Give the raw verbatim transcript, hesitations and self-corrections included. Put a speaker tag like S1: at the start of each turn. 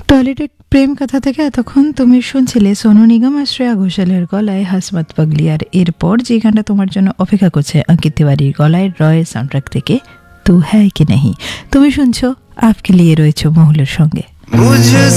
S1: টয়লেটের প্রেম কথা থেকে এতক্ষণ তুমি শুনছিলে সোনু নিগম আর শ্রেয়া ঘোষালের গলায় হাসমত পাগলি। আর এরপর যে গানটা তোমার জন্য অপেক্ষা করছে অঙ্কিত তিওয়ারির গলায় রয় সাউন্ডট্র্যাক থেকে তু হ্যায় কি নেহি। তুমি শুনছো আপকে লিয়ে রয়েছে মহুলের সঙ্গে।